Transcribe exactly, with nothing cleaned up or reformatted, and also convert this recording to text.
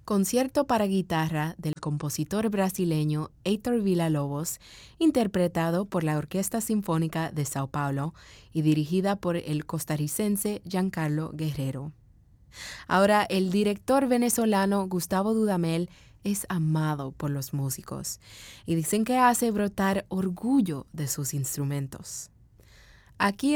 Concierto para guitarra del compositor brasileño Heitor Villa-Lobos, interpretado por la Orquesta Sinfónica de Sao Paulo y dirigida por el costarricense Giancarlo Guerrero. Ahora, el director venezolano Gustavo Dudamel es amado por los músicos y dicen que hace brotar orgullo de sus instrumentos. Aquí